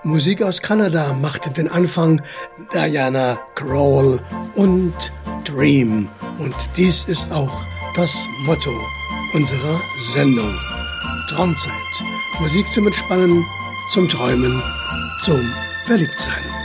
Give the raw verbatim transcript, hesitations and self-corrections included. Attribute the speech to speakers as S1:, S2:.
S1: Musik aus Kanada machte den Anfang, Diana Krall und Dream. Und dies ist auch das Motto unserer Sendung. Traumzeit. Musik zum Entspannen, zum Träumen, zum Verliebtsein.